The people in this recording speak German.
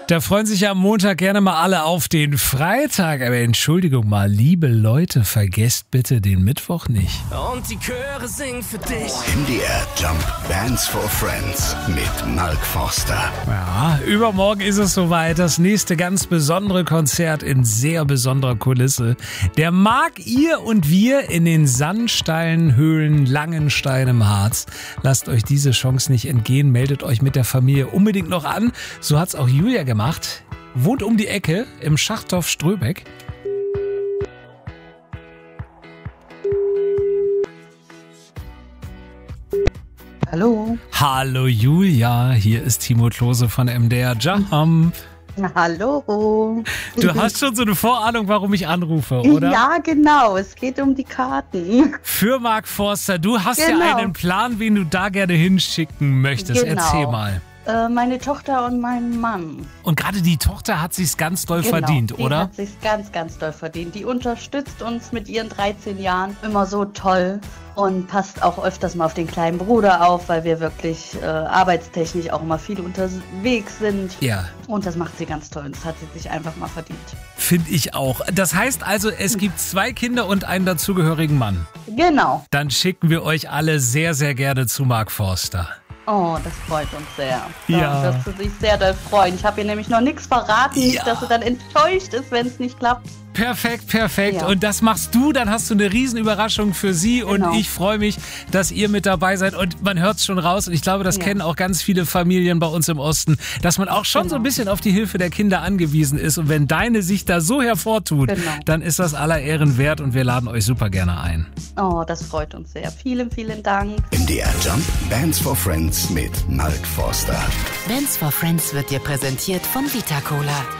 Da freuen sich ja am Montag gerne mal alle auf den Freitag. Aber Entschuldigung mal, liebe Leute, vergesst bitte den Mittwoch nicht. Und die Chöre singen für dich. MDR Jump Bands for Friends mit Mark Forster. Ja, übermorgen ist es soweit. Das nächste ganz besondere Konzert in sehr besonderer Kulisse. Der Mark, ihr und wir in den sandsteilen Höhlen Langenstein im Harz. Lasst euch diese Chance nicht entgehen. Meldet euch mit der Familie unbedingt noch an. So hat's auch Julia gemacht. Wohnt um die Ecke im Schachtorf Ströbeck. Hallo. Hallo Julia, hier ist Timo Klose von MDR Jump. Hallo. Du hast schon so eine Vorahnung, warum ich anrufe, oder? Ja, genau. Es geht um die Karten. Für Mark Forster. Du hast Genau. ja einen Plan, wen du da gerne hinschicken möchtest. Genau. Erzähl mal. Meine Tochter und mein Mann. Und gerade die Tochter hat sich's ganz doll verdient, Die oder? hat sich's ganz, ganz doll verdient. Die unterstützt uns mit ihren 13 Jahren immer so toll und passt auch öfters mal auf den kleinen Bruder auf, weil wir wirklich arbeitstechnisch auch immer viel unterwegs sind. Ja. Und das macht sie ganz toll und das hat sie sich einfach mal verdient. Finde ich auch. Das heißt also, es gibt 2 Kinder und einen dazugehörigen Mann. Genau. Dann schicken wir euch alle sehr, sehr gerne zu Mark Forster. Oh, das freut uns sehr. Ja. Dass sie sich sehr doll freuen. Ich habe ihr nämlich noch nichts verraten, nicht, Ja. dass sie dann enttäuscht ist, wenn es nicht klappt. Perfekt. Ja. Und das machst du, dann hast du eine Riesenüberraschung für sie Genau. und ich freue mich, dass ihr mit dabei seid und man hört es schon raus und ich glaube, das Ja. kennen auch ganz viele Familien bei uns im Osten, dass man auch schon so ein bisschen auf die Hilfe der Kinder angewiesen ist und wenn deine sich da so hervortut, Genau. dann ist das aller Ehren wert und wir laden euch super gerne ein. Oh, das freut uns sehr. Vielen, vielen Dank. MDR Jump Bands for Friends mit Mark Forster. Bands for Friends wird dir präsentiert von Vita Cola.